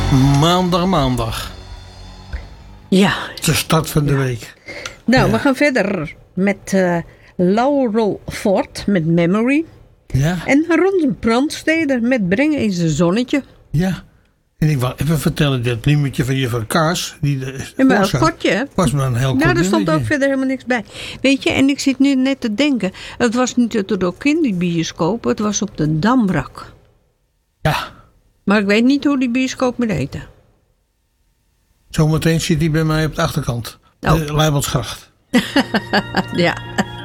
Maandag. Ja. De start van de week. Nou, we gaan verder met Laurel Ford met Memory. Ja. En Ron Brandsteder met Breng eens een zonnetje. Ja. En ik wil even vertellen, dat nummertje van juffrouw Kaas. Maar een kortje, hè? Was maar een heel kort Nou, er stond nummertje. ook verder helemaal niks bij. Weet je, en ik zit nu net te denken. Het was niet door kinderbioscoop. Het was op de Dambrak. Ja. Maar ik weet niet hoe die bioscoop moet heten. Zometeen zit hij bij mij op de achterkant. Oh. De Leibeldsgracht. Ja.